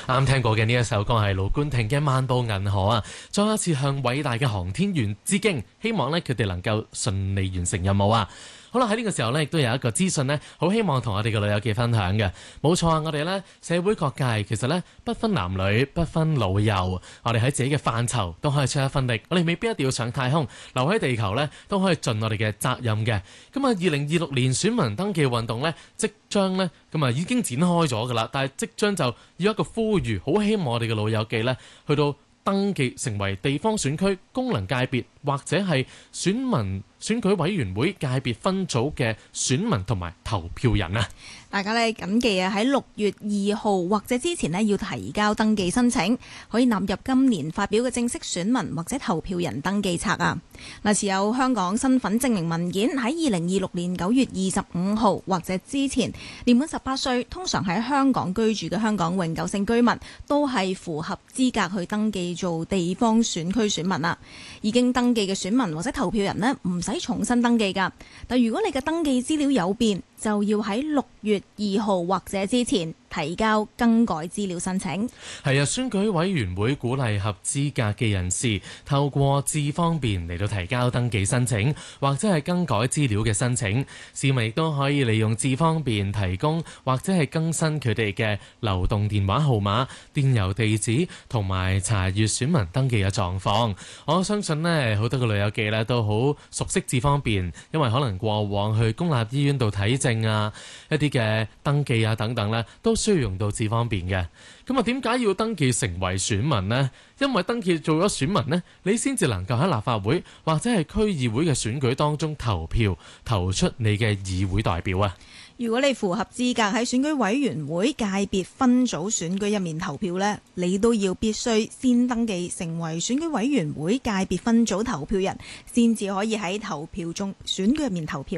啱聽過嘅呢一首歌係盧冠廷嘅《漫步銀河》啊，再一次向偉大嘅航天員致敬，希望咧佢哋能夠順利完成任務啊！好啦，喺呢個時候呢，亦都有一個資訊呢，好希望同我哋嘅老友記分享嘅。冇錯啊，我哋呢社會各界其實呢，不分男女，不分老幼，我哋喺自己嘅範疇都可以出一分力。我哋未必一定要上太空，留喺地球呢，都可以盡我哋嘅責任嘅。咁啊，2026年選民登記運動呢，即將呢，咁啊已經展開咗噶啦，但係即將就要一個呼籲，好希望我哋嘅老友記呢，去到登記成為地方選區功能界別或者係選民選舉委員會界別分組嘅選民同埋投票人啊！ 大家咧謹記啊，喺6月2號或者之前呢，要提交登記申請，可以納入今年發表嘅正式選民或者投票人登記冊啊！嗱，持有香港身份證明文件喺2026年9月25號或者之前年滿18歲，通常喺香港居住嘅香港永久性居民，都係符合資格去登記做地方選區選民啊！已經登記嘅選民或者投票人呢，唔使重新登記㗎。但如果你嘅登記資料有變，就要喺6月2號或者之前提交更改資料申請。 係啊，選舉委員會鼓勵合資格嘅人士透過智方便嚟到提交登記申請，或者係更改資料嘅申請。市民亦都可以利用智方便提供或者係更新佢哋嘅流動電話號碼、電郵地址同埋查閱選民登記嘅狀況。我相信呢，好多個老友記呢都好熟悉智方便，因為可能過往去公立醫院度睇症啊、一啲嘅登記啊等等呢，都需要用到智方便嘅。咁啊，點解要登記成為選民呢？因為登記做咗選民呢，你先至能夠喺立法會或者係區議會嘅選舉當中投票，投出你嘅議會代表啊！ 如果你符合資格喺選舉委員會界別分組選舉入面投票呢，你都要必須先登記成為選舉委員會界別分組投票人，先至可以喺投票中選舉入面投票。